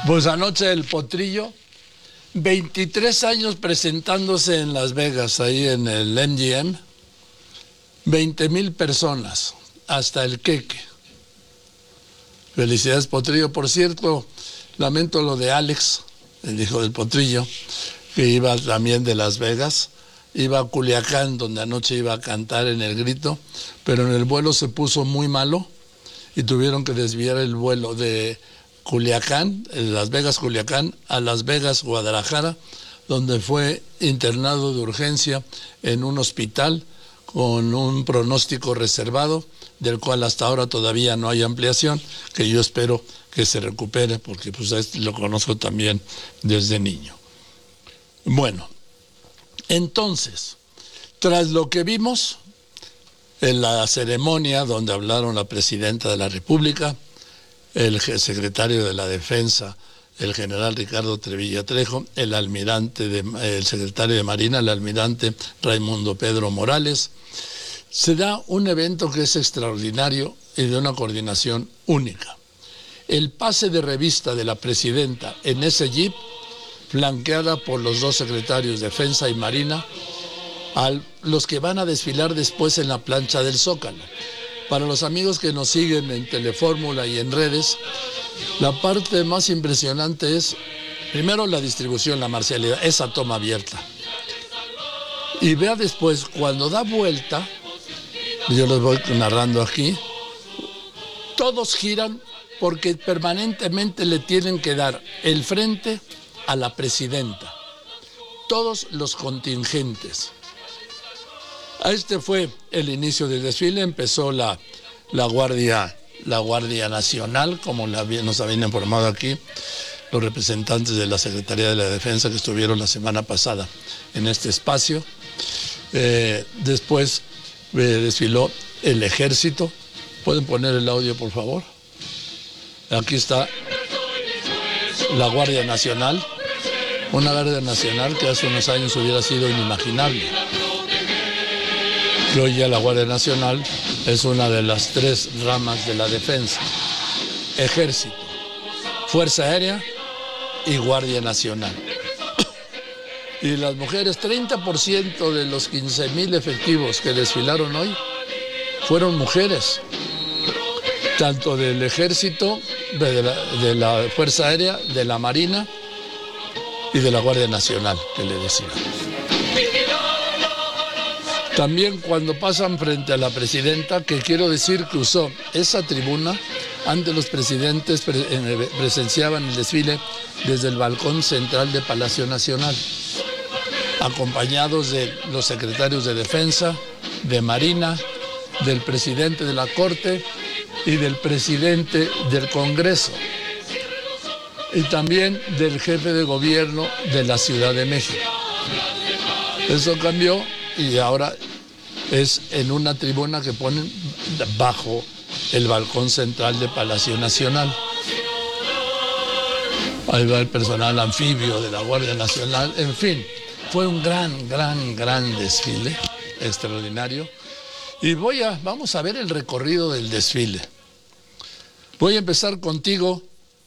Pues anoche el Potrillo, 23 años presentándose en Las Vegas, ahí en el MGM, 20,000 personas, hasta el queque. Felicidades, Potrillo. Por cierto, lamento lo de Alex, el hijo del Potrillo, que iba también de Las Vegas, iba a Culiacán, donde anoche iba a cantar en el Grito, pero en el vuelo se puso muy malo y tuvieron que desviar el vuelo de Culiacán, Las Vegas, Culiacán, a Las Vegas, Guadalajara, donde fue internado de urgencia en un hospital con un pronóstico reservado, del cual hasta ahora todavía no hay ampliación, que yo espero que se recupere, porque pues lo conozco también desde niño. Bueno, entonces, tras lo que vimos en la ceremonia donde hablaron la presidenta de la República, el secretario de la Defensa, el general Ricardo Trevilla Trejo, el secretario de Marina, el almirante Raimundo Pedro Morales, se da un evento que es extraordinario y de una coordinación única. El pase de revista de la presidenta en ese jeep, flanqueada por los dos secretarios de Defensa y Marina, a los que van a desfilar después en la plancha del Zócalo. Para los amigos que nos siguen en Telefórmula y en redes, la parte más impresionante es, primero, la distribución, la marcialidad, esa toma abierta. Y vea después, cuando da vuelta, yo les voy narrando aquí, todos giran porque permanentemente le tienen que dar el frente a la presidenta. Todos los contingentes. Este fue el inicio del desfile, empezó la Guardia Nacional, como nos habían informado aquí los representantes de la Secretaría de la Defensa que estuvieron la semana pasada en este espacio. Después desfiló el Ejército. ¿Pueden poner el audio, por favor? Aquí está la Guardia Nacional, una Guardia Nacional que hace unos años hubiera sido inimaginable. Hoy ya la Guardia Nacional es una de las tres ramas de la defensa: Ejército, Fuerza Aérea y Guardia Nacional. Y las mujeres, 30% de los 15,000 efectivos que desfilaron hoy fueron mujeres, tanto del Ejército, de la Fuerza Aérea, de la Marina y de la Guardia Nacional, que le decía. También cuando pasan frente a la presidenta, que quiero decir que usó esa tribuna, antes los presidentes presenciaban el desfile desde el balcón central de Palacio Nacional, acompañados de los secretarios de Defensa, de Marina, del presidente de la Corte y del presidente del Congreso, y también del jefe de gobierno de la Ciudad de México. Eso cambió y ahora es en una tribuna que ponen bajo el balcón central de Palacio Nacional. Ahí va el personal anfibio de la Guardia Nacional. En fin, fue un gran desfile, extraordinario. Y vamos a ver el recorrido del desfile. Voy a empezar contigo,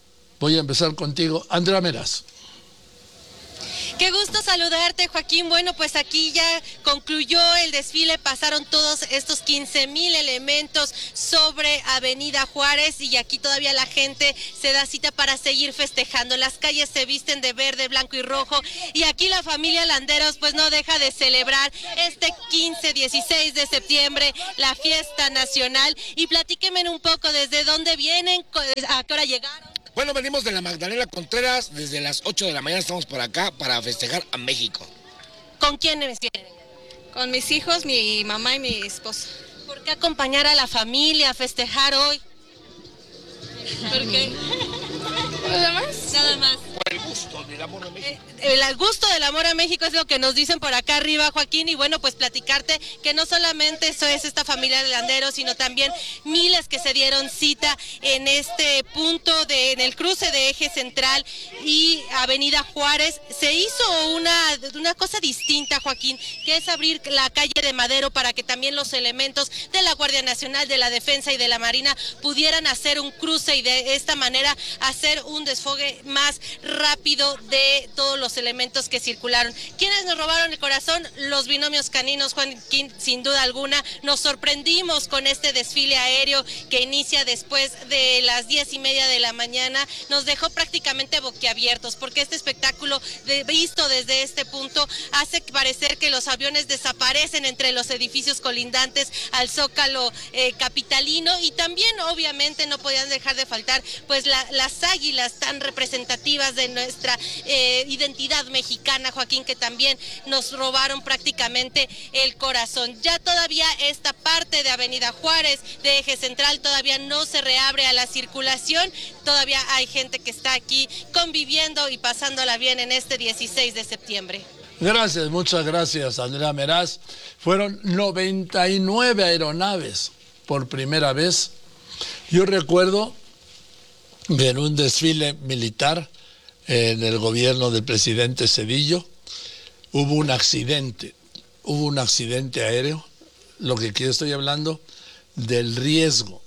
Andrea Meraz. Qué gusto saludarte, Joaquín. Bueno, pues aquí ya concluyó el desfile, pasaron todos estos 15,000 elementos sobre Avenida Juárez y aquí todavía la gente se da cita para seguir festejando. Las calles se visten de verde, blanco y rojo y aquí la familia Landeros pues no deja de celebrar este 16 de septiembre, la fiesta nacional. Y platíquenme un poco desde dónde vienen, a qué hora llegaron. Bueno, venimos de la Magdalena Contreras, desde las 8 de la mañana estamos por acá para festejar a México. ¿Con quiénes vienen? Con mis hijos, mi mamá y mi esposo. ¿Por qué acompañar a la familia a festejar hoy? ¿Por qué? ¿Nada más? Nada más. Por el gusto del amor a México. El gusto del amor a México es lo que nos dicen por acá arriba, Joaquín, y bueno, pues platicarte que no solamente eso es esta familia de Landeros, sino también miles que se dieron cita en este punto, en el cruce de Eje Central y Avenida Juárez. Se hizo una cosa distinta, Joaquín, que es abrir la calle de Madero para que también los elementos de la Guardia Nacional, de la Defensa y de la Marina pudieran hacer un cruce y de esta manera hacer un desfogue más rápido de todos los elementos que circularon. ¿Quiénes nos robaron el corazón? Los binomios caninos, Joaquín, sin duda alguna. Nos sorprendimos con este desfile aéreo que inicia después de las 10:30 de la mañana. Nos dejó prácticamente boquiabiertos porque este espectáculo visto desde este punto hace parecer que los aviones desaparecen entre los edificios colindantes al Zócalo capitalino, y también obviamente no podían dejar de faltar pues las águilas tan representativas de nuestra identidad mexicana, Joaquín, que también nos robaron prácticamente el corazón. Ya todavía esta parte de Avenida Juárez, de Eje Central, todavía no se reabre a la circulación, todavía hay gente que está aquí conviviendo y pasándola bien en este 16 de septiembre. Gracias, muchas gracias, Andrea Meraz. Fueron 99 aeronaves por primera vez. Yo recuerdo que en un desfile militar en el gobierno del presidente Zedillo hubo un accidente aéreo. Lo que aquí estoy hablando del riesgo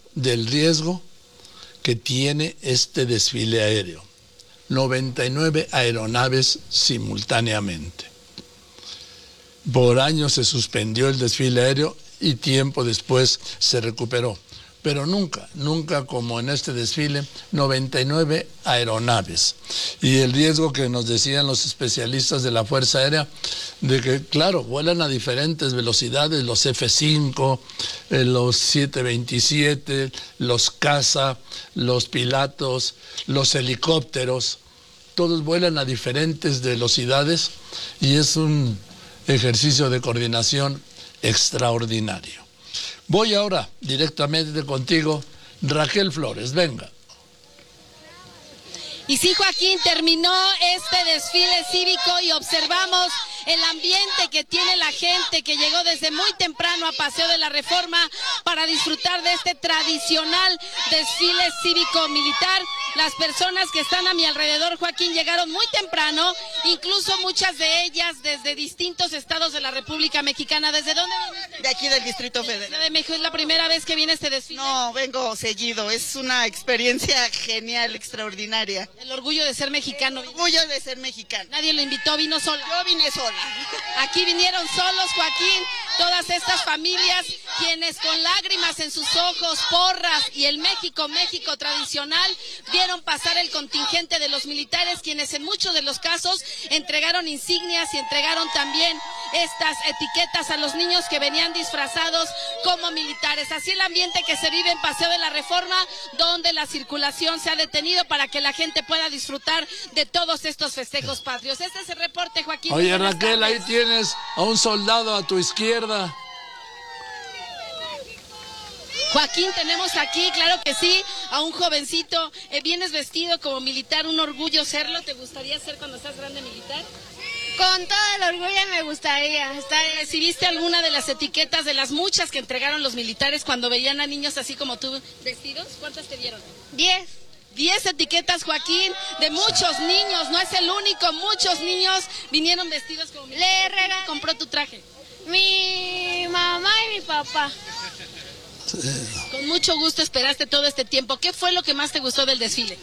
que tiene este desfile aéreo. 99 aeronaves simultáneamente. Por años se suspendió el desfile aéreo y tiempo después se recuperó. Pero nunca como en este desfile, 99 aeronaves. Y el riesgo que nos decían los especialistas de la Fuerza Aérea, de que, claro, vuelan a diferentes velocidades, los F-5, los 727, los caza, los pilatos, los helicópteros, todos vuelan a diferentes velocidades y es un ejercicio de coordinación extraordinario. Voy ahora directamente contigo, Raquel Flores, venga. Y sí, Joaquín, terminó este desfile cívico y observamos el ambiente que tiene la gente que llegó desde muy temprano a Paseo de la Reforma para disfrutar de este tradicional desfile cívico-militar. Las personas que están a mi alrededor, Joaquín, llegaron muy temprano, incluso muchas de ellas desde distintos estados de la República Mexicana. ¿Desde dónde viniste? De aquí del Distrito Federal. ¿De México? ¿Es la primera vez que viene este desfile? No, vengo seguido. Es una experiencia genial, extraordinaria. El orgullo de ser mexicano. Orgullo de ser mexicano. Nadie lo invitó, vino sola. Yo vine sola. Aquí vinieron solos, Joaquín, todas estas familias, quienes con lágrimas en sus ojos, porras y el México tradicional, vieron pasar el contingente de los militares, quienes en muchos de los casos entregaron insignias y entregaron también estas etiquetas a los niños que venían disfrazados como militares. Así el ambiente que se vive en Paseo de la Reforma, donde la circulación se ha detenido para que la gente pueda disfrutar de todos estos festejos patrios. Este es el reporte, Joaquín. Oye, Raquel, ahí tienes a un soldado a tu izquierda. Joaquín, tenemos aquí, claro que sí, a un jovencito. Vienes vestido como militar, un orgullo serlo. ¿Te gustaría ser cuando seas grande militar? Con todo el orgullo me gustaría estar. ¿Recibiste alguna de las etiquetas de las muchas que entregaron los militares cuando veían a niños así como tú vestidos? ¿Cuántas te dieron? 10. 10 etiquetas, Joaquín, de muchos niños, no es el único, muchos niños vinieron vestidos como militares. ¿Quién compró tu traje? Mi mamá y mi papá. Con mucho gusto esperaste todo este tiempo. ¿Qué fue lo que más te gustó del desfile?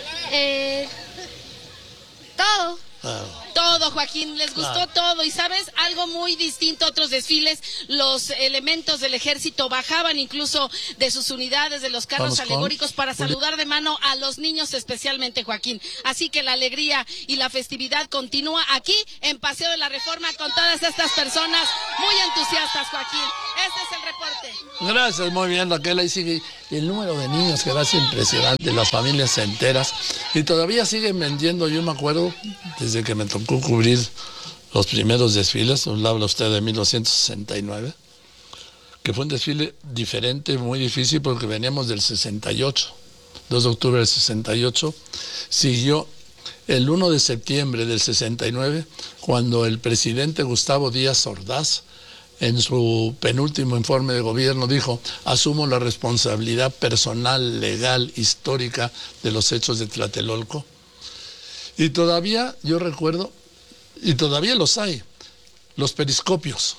Todo. Todo, Joaquín, les gustó todo. Y sabes, algo muy distinto a otros desfiles, los elementos del ejército bajaban incluso de sus unidades, de los carros alegóricos, para saludar de mano a los niños, especialmente, Joaquín. Así que la alegría y la festividad continúa aquí en Paseo de la Reforma con todas estas personas muy entusiastas, Joaquín. Este es el reporte. Gracias, muy bien, Raquel. Ahí sigue el número de niños que va a ser impresionante, las familias enteras. Y todavía siguen vendiendo, yo me acuerdo, desde que me tocó cubrir los primeros desfiles, habla usted de 1969, que fue un desfile diferente, muy difícil, porque veníamos del 68, 2 de octubre del 68, siguió el 1 de septiembre del 69, cuando el presidente Gustavo Díaz Ordaz, en su penúltimo informe de gobierno, dijo: asumo la responsabilidad personal, legal, histórica de los hechos de Tlatelolco. Y todavía, yo recuerdo, y todavía los hay, los periscopios.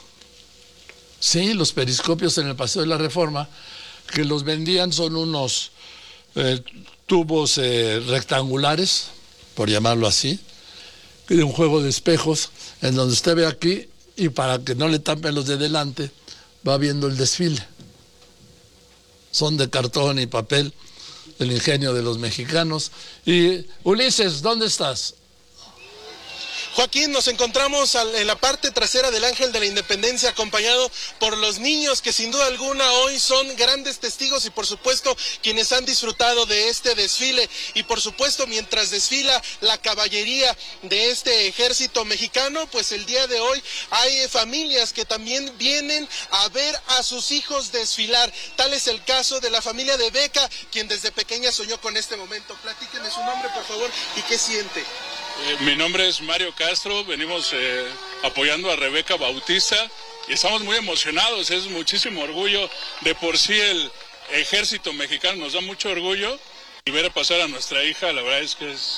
Sí, los periscopios en el Paseo de la Reforma, que los vendían, son unos tubos rectangulares, por llamarlo así, de un juego de espejos, en donde usted ve aquí, y para que no le tapen los de delante, va viendo el desfile. Son de cartón y papel, el ingenio de los mexicanos. Y Ulises, ¿dónde estás? Joaquín, nos encontramos en la parte trasera del Ángel de la Independencia, acompañado por los niños que sin duda alguna hoy son grandes testigos y por supuesto quienes han disfrutado de este desfile. Y por supuesto, mientras desfila la caballería de este ejército mexicano, pues el día de hoy hay familias que también vienen a ver a sus hijos desfilar. Tal es el caso de la familia de Beca, quien desde pequeña soñó con este momento. Platíqueme su nombre, por favor, y qué siente. Mi nombre es Mario Castro, venimos apoyando a Rebeca Bautista y estamos muy emocionados, es muchísimo orgullo. De por sí el ejército mexicano nos da mucho orgullo y ver a pasar a nuestra hija, la verdad es que es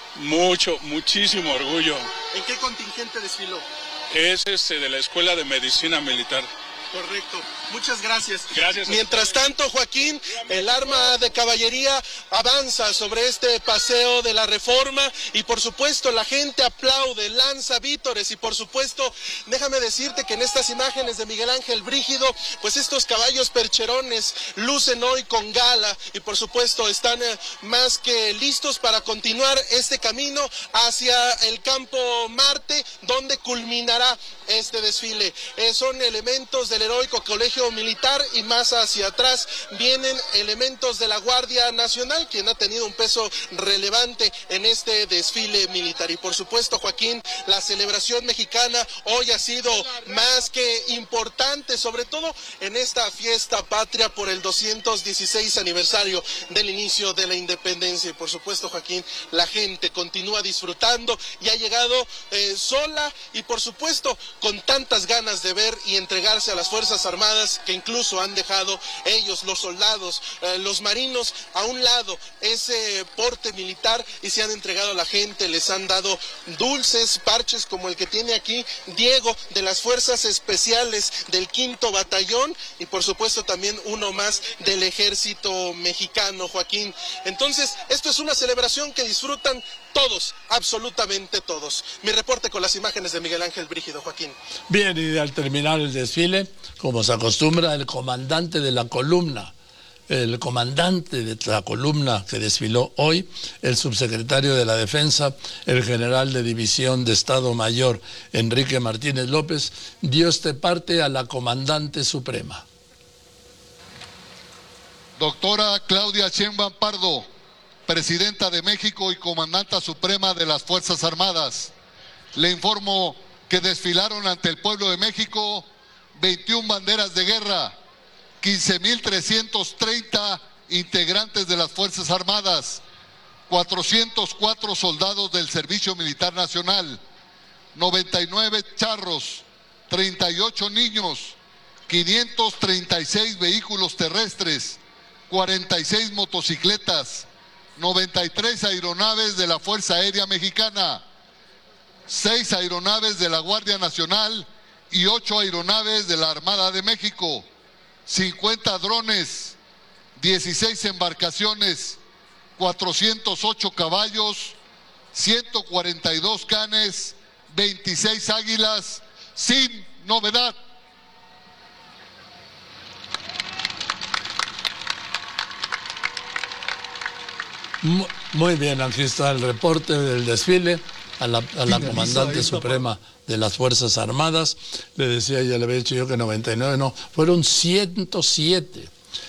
muchísimo orgullo. ¿En qué contingente desfiló? Es de la Escuela de Medicina Militar. Correcto, muchas gracias. Gracias. Mientras tanto, Joaquín, el arma de caballería avanza sobre este paseo de la Reforma y por supuesto la gente aplaude, lanza vítores y por supuesto, déjame decirte que en estas imágenes de Miguel Ángel Brígido, pues estos caballos percherones lucen hoy con gala y por supuesto están más que listos para continuar este camino hacia el Campo Marte, donde culminará este desfile. Son elementos del heroico Colegio Militar y más hacia atrás vienen elementos de la Guardia Nacional, quien ha tenido un peso relevante en este desfile militar. Y por supuesto, Joaquín, la celebración mexicana hoy ha sido más que importante, sobre todo en esta fiesta patria por el 216 aniversario del inicio de la independencia. Y por supuesto, Joaquín, la gente continúa disfrutando y ha llegado sola y por supuesto con tantas ganas de ver y entregarse a las Fuerzas Armadas, que incluso han dejado ellos, los soldados, los marinos, a un lado ese porte militar y se han entregado a la gente, les han dado dulces, parches como el que tiene aquí Diego de las Fuerzas Especiales del 5º Batallón y por supuesto también uno más del Ejército Mexicano, Joaquín. Entonces, esto es una celebración que disfrutan todos, absolutamente todos. Mi reporte con las imágenes de Miguel Ángel Brígido, Joaquín. Bien, y al terminar el desfile, como se acostumbra, el comandante de la columna que desfiló hoy, el subsecretario de la Defensa, el general de División de Estado Mayor, Enrique Martínez López, dio este parte a la comandante suprema. Doctora Claudia Sheinbaum Pardo, Presidenta de México y Comandanta Suprema de las Fuerzas Armadas, le informo que desfilaron ante el pueblo de México 21 banderas de guerra, 15,330 integrantes de las Fuerzas Armadas, 404 soldados del Servicio Militar Nacional, 99 charros, 38 niños, 536 vehículos terrestres, 46 motocicletas, 93 aeronaves de la Fuerza Aérea Mexicana, 6 aeronaves de la Guardia Nacional y 8 aeronaves de la Armada de México, 50 drones, 16 embarcaciones, 408 caballos, 142 canes, 26 águilas, sin novedad. Muy bien, aquí está el reporte del desfile a la comandante suprema de las Fuerzas Armadas. Le decía, ya le había dicho yo que 99, no, fueron 107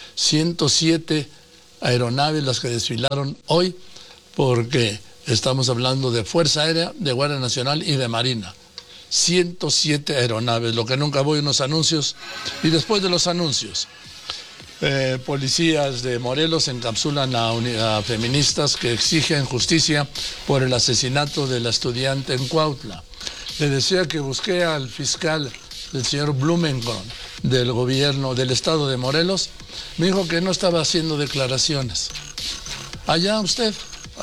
aeronaves las que desfilaron hoy, porque estamos hablando de Fuerza Aérea, de Guardia Nacional y de Marina. 107 aeronaves, lo que nunca voy, unos anuncios, y después de los anuncios, Policías de Morelos encapsulan a feministas que exigen justicia por el asesinato de la estudiante en Cuautla. Le decía que busqué al fiscal, el señor Blumenkron, del gobierno del estado de Morelos. Me dijo que no estaba haciendo declaraciones. Allá usted.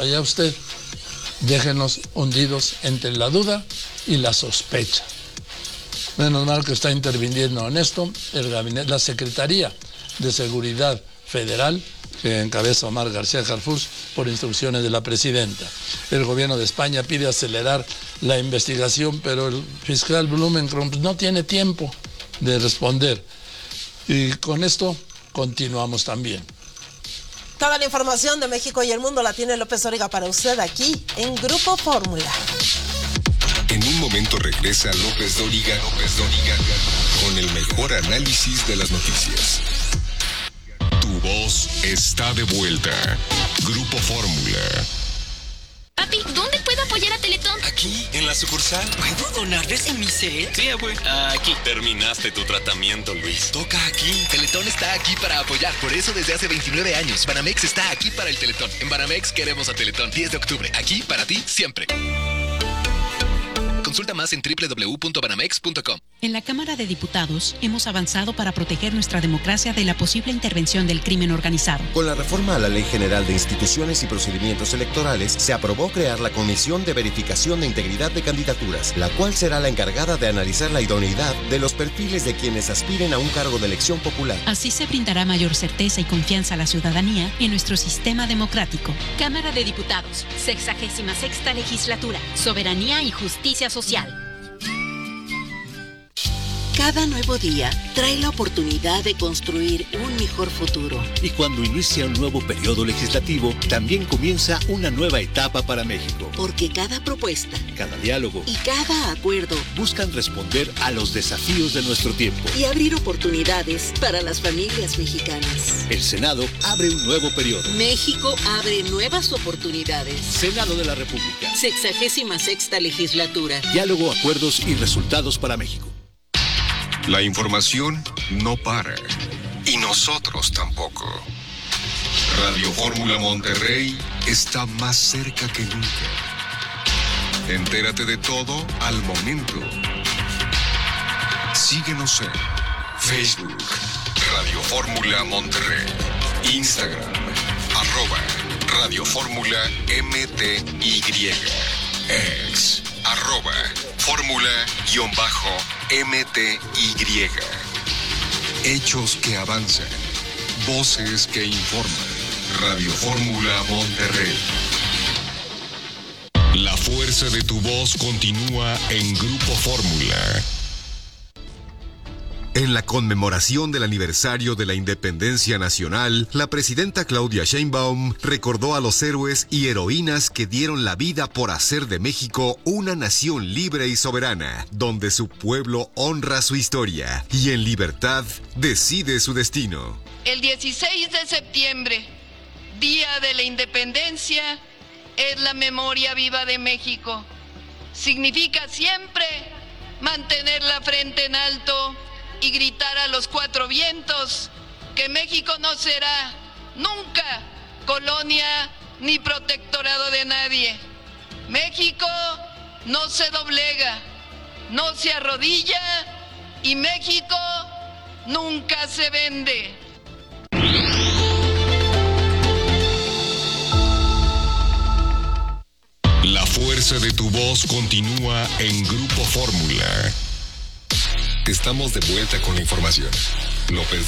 Déjenos hundidos entre la duda y la sospecha. Menos mal que está interviniendo en esto el gabinete, la Secretaría de Seguridad Federal, que encabeza Omar García Harfuch por instrucciones de la presidenta. El gobierno de España pide acelerar la investigación, pero el fiscal Blumenkron no tiene tiempo de responder. Y con esto continuamos también. Toda la información de México y el mundo la tiene López Dóriga para usted aquí en Grupo Fórmula. En un momento regresa López Dóriga con el mejor análisis de las noticias. Tu voz está de vuelta. Grupo Fórmula. Papi, ¿dónde puedo apoyar a Teletón? Aquí, en la sucursal. ¿Puedo donarles en mi set? Sí, abue. Aquí. Terminaste tu tratamiento, Luis. Toca aquí. Teletón está aquí para apoyar. Por eso desde hace 29 años. Banamex está aquí para el Teletón. En Banamex queremos a Teletón. 10 de octubre. Aquí para ti, siempre. Consulta más en www.banamex.com. En la Cámara de Diputados hemos avanzado para proteger nuestra democracia de la posible intervención del crimen organizado. Con la reforma a la Ley General de Instituciones y Procedimientos Electorales, se aprobó crear la Comisión de Verificación de Integridad de Candidaturas, la cual será la encargada de analizar la idoneidad de los perfiles de quienes aspiren a un cargo de elección popular. Así se brindará mayor certeza y confianza a la ciudadanía en nuestro sistema democrático. Cámara de Diputados, 66ª Legislatura, Soberanía y Justicia Social. Cada nuevo día trae la oportunidad de construir un mejor futuro. Y cuando inicia un nuevo periodo legislativo, también comienza una nueva etapa para México. Porque cada propuesta, cada diálogo y cada acuerdo buscan responder a los desafíos de nuestro tiempo y abrir oportunidades para las familias mexicanas. El Senado abre un nuevo periodo. México abre nuevas oportunidades. Senado de la República. 66ª Legislatura. Diálogo, acuerdos y resultados para México. La información no para. Y nosotros tampoco. Radio Fórmula Monterrey está más cerca que nunca. Entérate de todo al momento. Síguenos en Facebook, Radio Fórmula Monterrey, Instagram, @Radio Fórmula MTY, X, @Fórmula_MTY. Hechos que avanzan, voces que informan. Radio Fórmula Monterrey. La fuerza de tu voz continúa en Grupo Fórmula. En la conmemoración del aniversario de la independencia nacional, la presidenta Claudia Sheinbaum recordó a los héroes y heroínas que dieron la vida por hacer de México una nación libre y soberana, donde su pueblo honra su historia y en libertad decide su destino. El 16 de septiembre, Día de la Independencia, es la memoria viva de México. Significa siempre mantener la frente en alto y gritar a los cuatro vientos que México no será nunca colonia ni protectorado de nadie. México no se doblega, no se arrodilla y México nunca se vende. La fuerza de tu voz continúa en Grupo Fórmula. Estamos de vuelta con la información. López